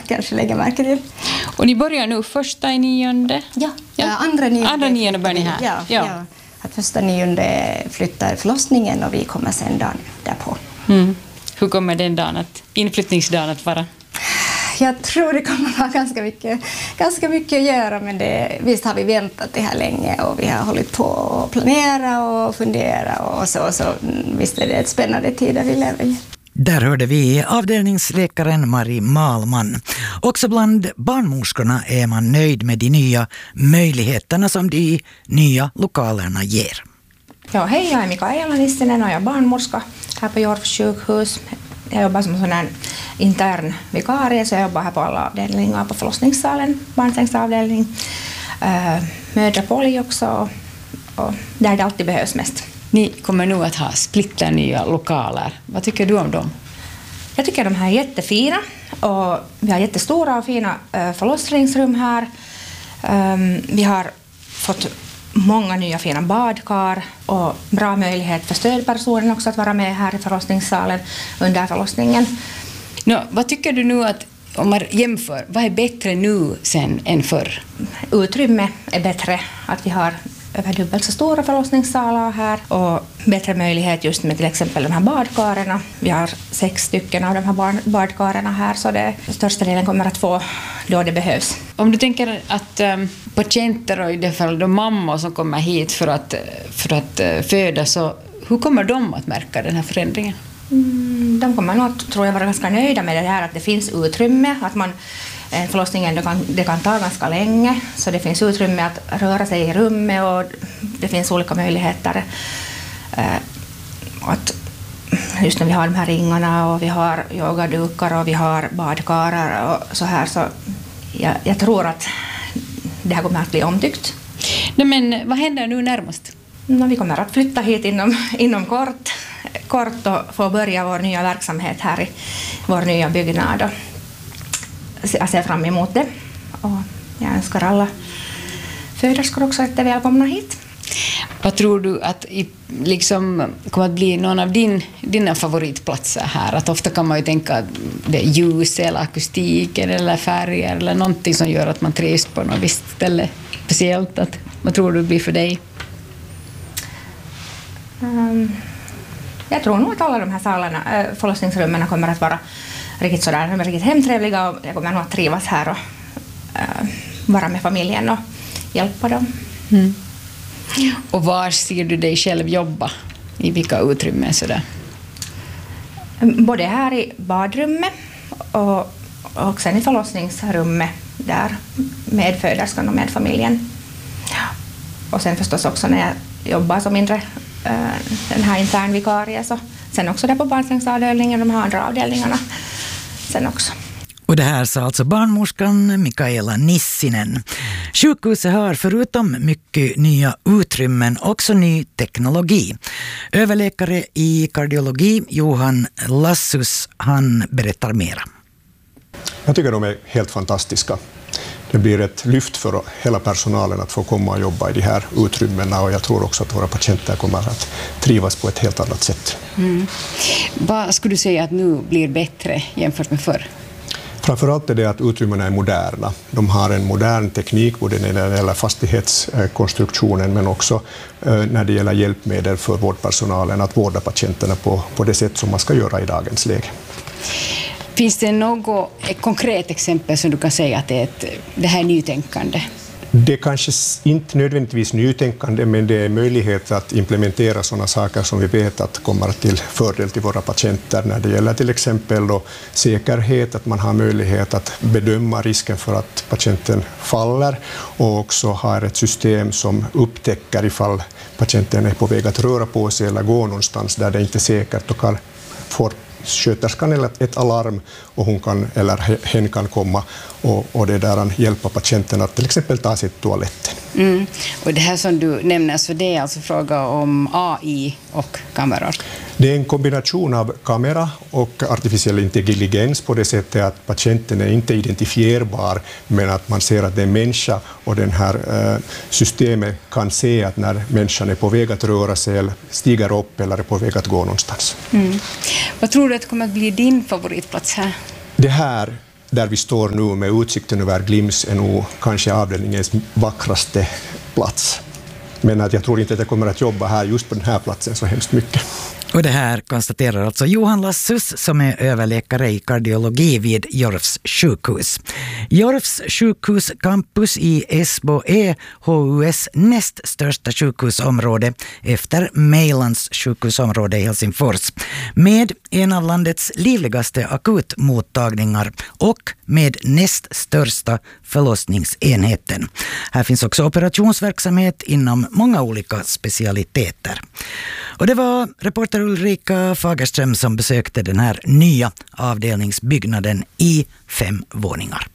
kanske lägger märke till. Och ni börjar nu 1/9? Ja. Andra nionde börjar ni här. Ja. Att 1/9 flyttar förlossningen och vi kommer sen dagen därpå. Hur kommer den inflyttningsdagen att vara? Jag tror det kommer vara ganska mycket att göra, men visst har vi väntat det här länge och vi har hållit på att planera och fundera och så visst är det ett spännande tid där vi lever i. Där hörde vi avdelningsläkaren Marie Malman. Också bland barnmorskorna är man nöjd med de nya möjligheterna som de nya lokalerna ger. Ja, hej, jag är Mikaela Nissinen och jag är barnmorska här på Jorfs sjukhus. Jag jobbar som sån här intern vikarie, så jag jobbar här på alla avdelningar på förlossningssalen, barnsängsavdelning, mödrapolj också, och där det alltid behövs mest. Ni kommer nu att ha splitter nya lokaler. Vad tycker du om dem? Jag tycker de här är jättefina och vi har jättestora och fina förlossningsrum här. Vi har fått många nya fina badkar och bra möjlighet för stödpersonen också att vara med här i förlossningssalen under förlossningen. Vad tycker du nu att, om man jämför, vad är bättre nu sen än förr? Utrymme är bättre, att vi har över dubbelt så stora förlossningssalar här och bättre möjlighet just med till exempel de här badkarerna. Vi har 6 stycken av de här badkarerna här, så det största delen kommer att få då det behövs. Om du tänker att patienter och i det fall de mammor som kommer hit för att föda, så hur kommer de att märka den här förändringen? De kommer nog, tror jag, vara ganska nöjda med det här att det finns utrymme, att en förlossning det kan ta ganska länge, så det finns utrymme att röra sig i rummet och det finns olika möjligheter. Att just när vi har de här ringarna och vi har yogadukar och vi har badkarar och så här, så jag tror att det här kommer att bli omtyckt. Nej, men vad händer nu närmast? Vi kommer att flytta hit inom kort och få börja vår nya verksamhet här i vår nya byggnad. Jag ser fram emot det och jag önskar alla föderskor också att de är välkomna hit. Vad tror du att kommer att bli någon av dina favoritplatser här? Att ofta kan man ju tänka att det är ljus eller akustiken eller färger eller någonting som gör att man trivs på något visst ställe speciellt. Vad tror du blir för dig? Jag tror nog att alla de här salarna, förlossningsrummen kommer att vara riktigt hemtrevliga och jag kommer nog att trivas här och vara med familjen och hjälpa dem. Och var ser du dig själv jobba? I vilka utrymmen sådär? Både här i badrummet och sen i förlossningsrummet där med föderskan och med familjen. Och sen förstås också när jag jobbar som den här internvikarie, så sen också där på barnsängsavdelningen och de här andra avdelningarna sen också. Och det här sa alltså barnmorskan Mikaela Nissinen. Sjukhuset har förutom mycket nya utrymmen också ny teknologi. Överläkare i kardiologi Johan Lassus, han berättar mera. Jag tycker de är helt fantastiska. Det blir ett lyft för hela personalen att få komma och jobba i de här utrymmena, och jag tror också att våra patienter kommer att trivas på ett helt annat sätt. Vad skulle du säga att nu blir bättre jämfört med förr? Framförallt är det att utrymmena är moderna. De har en modern teknik både när det gäller fastighetskonstruktionen men också när det gäller hjälpmedel för vårdpersonalen att vårda patienterna på det sätt som man ska göra i dagens läge. Finns det något konkret exempel som du kan säga att det här är nytänkande? Det är kanske inte nödvändigtvis nytänkande, men det är möjlighet att implementera sådana saker som vi vet att kommer till fördel till våra patienter när det gäller till exempel då säkerhet, att man har möjlighet att bedöma risken för att patienten faller och också har ett system som upptäcker ifall patienten är på väg att röra på sig eller gå någonstans där det inte är säkert och får sköterskan eller ett alarm och hon kan eller hen kan komma och det där hjälpa patienten att till exempel ta sig till toaletten. Och det här som du nämner, så det är alltså fråga om AI och kameror? Det är en kombination av kamera och artificiell intelligens på det sättet att patienten är inte identifierbar, men att man ser att det är en människa och den här systemet kan se att när människan är på väg att röra sig eller stiger upp eller är på väg att gå någonstans. Vad tror du att kommer att bli din favoritplats här? Det här där vi står nu med utsikten över Glims är nog kanske avdelningens vackraste plats. Men att jag tror inte att jag kommer att jobba här just på den här platsen så hemskt mycket. Och det här konstaterar alltså Johan Lassus som är överläkare i kardiologi vid Jorfs sjukhus. Jorfs sjukhus campus i Esbo är HUS näst största sjukhusområde efter Mejlands sjukhusområde i Helsingfors. Med en av landets livligaste akutmottagningar och med näst största förlossningsenheten. Här finns också operationsverksamhet inom många olika specialiteter. Och det var reporter Ulrika Fagerström som besökte den här nya avdelningsbyggnaden i 5 våningar.